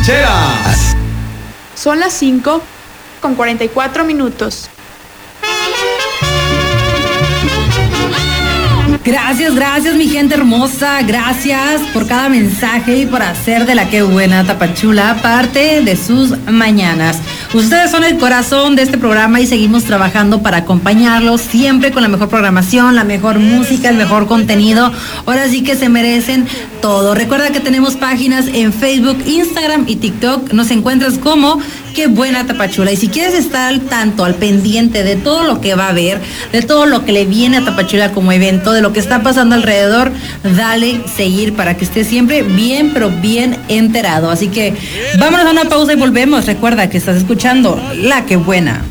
rancheras. Son las 5:44. Gracias, mi gente hermosa. Gracias por cada mensaje y por hacer de la Qué Buena Tapachula parte de sus mañanas. Ustedes son el corazón de este programa y seguimos trabajando para acompañarlos siempre con la mejor programación, la mejor música, el mejor contenido. Ahora sí que se merecen todo. Recuerda que tenemos páginas en Facebook, Instagram y TikTok. Nos encuentras como Qué Buena Tapachula. Y si quieres estar al tanto, al pendiente de todo lo que va a haber, de todo lo que le viene a Tapachula como evento, de lo que está pasando alrededor, dale seguir para que estés siempre bien, pero bien enterado. Así que vámonos a una pausa y volvemos. Recuerda que estás escuchando La Qué Buena.